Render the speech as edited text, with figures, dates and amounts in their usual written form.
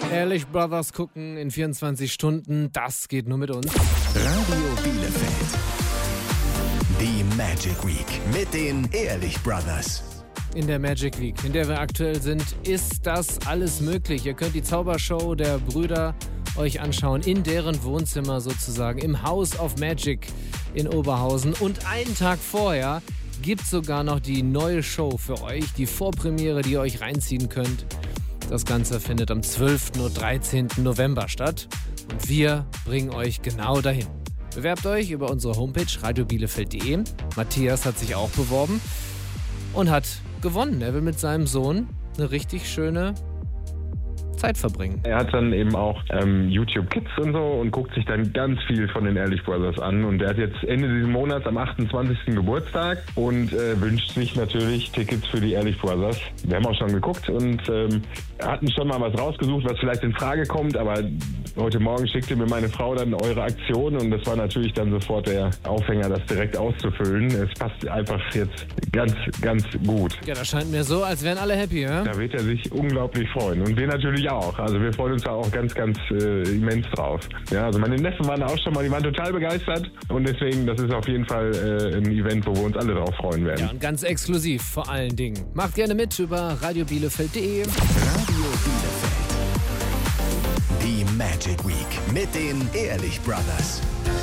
Ehrlich Brothers gucken in 24 Stunden, das geht nur mit uns. Radio Bielefeld. Die Magic Week mit den Ehrlich Brothers. In der Magic Week, in der wir aktuell sind, ist das alles möglich. Ihr könnt die Zaubershow der Brüder euch anschauen, in deren Wohnzimmer sozusagen, im House of Magic in Oberhausen. Und einen Tag vorher gibt es sogar noch die neue Show für euch, die Vorpremiere, die ihr euch reinziehen könnt. Das Ganze findet am 12. und 13. November statt und wir bringen euch genau dahin. Bewerbt euch über unsere Homepage radiobielefeld.de. Matthias hat sich auch beworben und hat gewonnen. Er will mit seinem Sohn eine richtig schöne Zeit verbringen. Er hat dann eben auch YouTube Kids und so und guckt sich dann ganz viel von den Ehrlich Brothers an. Und er hat jetzt Ende dieses Monats am 28. Geburtstag und wünscht sich natürlich Tickets für die Ehrlich Brothers. Wir haben auch schon geguckt und hatten schon mal was rausgesucht, was vielleicht in Frage kommt, aber heute Morgen schickte mir meine Frau dann eure Aktion und das war natürlich dann sofort der Aufhänger, das direkt auszufüllen. Es passt einfach jetzt ganz, ganz gut. Ja, das scheint mir so, als wären alle happy, ja? Da wird er sich unglaublich freuen und wir natürlich auch. Also wir freuen uns da auch ganz, ganz immens drauf. Ja, also meine Neffen waren auch schon mal, die waren total begeistert und deswegen, das ist auf jeden Fall ein Event, wo wir uns alle drauf freuen werden. Ja, und ganz exklusiv vor allen Dingen. Macht gerne mit über radiobielefeld.de. Radio Bielefeld. Die Magic Week mit den Ehrlich Brothers.